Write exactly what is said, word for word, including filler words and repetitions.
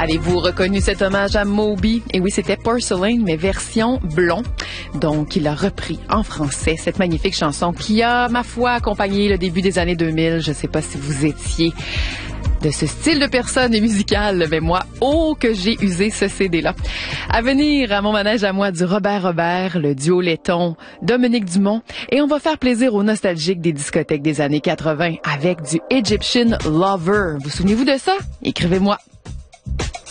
Avez-vous reconnu cet hommage à Moby? Et oui, c'était Porcelain, mais version blond. Donc, il a repris en français cette magnifique chanson qui a, ma foi, accompagné le début des années deux mille. Je ne sais pas si vous étiez de ce style de personne musicale, mais moi, oh que j'ai usé ce C D-là. À venir, à mon manège à moi, du Robert Robert, le duo laiton, Dominique Dumont, et on va faire plaisir aux nostalgiques des discothèques des années quatre-vingt avec du Egyptian Lover. Vous souvenez-vous de ça? Écrivez-moi.